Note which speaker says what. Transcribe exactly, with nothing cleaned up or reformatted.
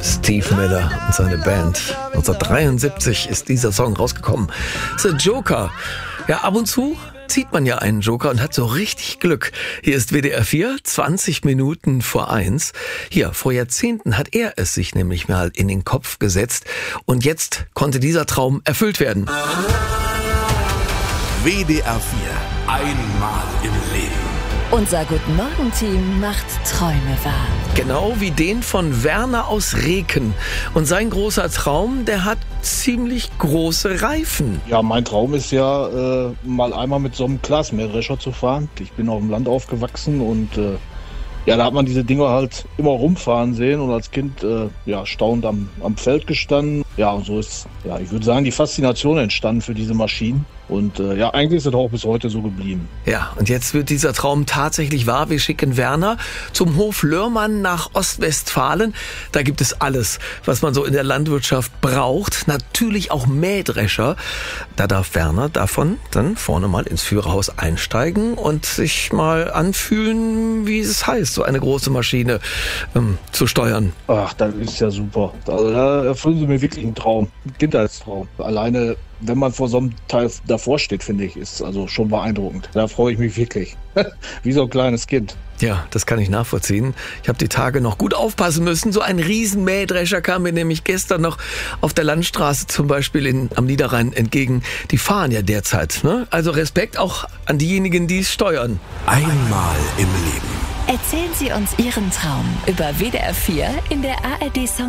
Speaker 1: Steve Miller und seine Band. neunzehnhundertdreiundsiebzig ist dieser Song rausgekommen. The Joker. Ja, ab und zu zieht man ja einen Joker und hat so richtig Glück. Hier ist W D R vier, zwanzig Minuten vor eins. Hier, vor Jahrzehnten hat er es sich nämlich mal in den Kopf gesetzt. Und jetzt konnte dieser Traum erfüllt werden.
Speaker 2: W D R vier. Einmal im Leben.
Speaker 3: Unser Guten-Morgen-Team macht Träume wahr.
Speaker 1: Genau wie den von Werner aus Reken. Und sein großer Traum, der hat ziemlich große Reifen.
Speaker 4: Ja, mein Traum ist ja, äh, mal einmal mit so einem Glasmähdrescher zu fahren. Ich bin auf dem Land aufgewachsen und äh, ja, da hat man diese Dinger halt immer rumfahren sehen und als Kind äh, ja, staunend am, am Feld gestanden. Ja, und so ist, ja, ich würde sagen, die Faszination entstanden für diese Maschinen. Und äh, ja, eigentlich ist es auch bis heute so geblieben.
Speaker 1: Ja, und jetzt wird dieser Traum tatsächlich wahr. Wir schicken Werner zum Hof Lörmann nach Ostwestfalen. Da gibt es alles, was man so in der Landwirtschaft braucht. Natürlich auch Mähdrescher. Da darf Werner davon dann vorne mal ins Führerhaus einsteigen und sich mal anfühlen, wie es heißt, so eine große Maschine ähm, zu steuern.
Speaker 4: Ach, das ist ja super. Also, da erfüllen Sie mir wirklich einen Traum, einen Kindheitstraum. Alleine, wenn man vor so einem Teil davor steht, finde ich, ist also schon beeindruckend. Da freue ich mich wirklich. Wie so ein kleines Kind.
Speaker 1: Ja, das kann ich nachvollziehen. Ich habe die Tage noch gut aufpassen müssen. So ein riesen Mähdrescher kam mir nämlich gestern noch auf der Landstraße zum Beispiel in, am Niederrhein entgegen. Die fahren ja derzeit, ne? Also Respekt auch an diejenigen, die es steuern.
Speaker 2: Einmal im Leben.
Speaker 3: Erzählen Sie uns Ihren Traum über W D R vier in der A R D Song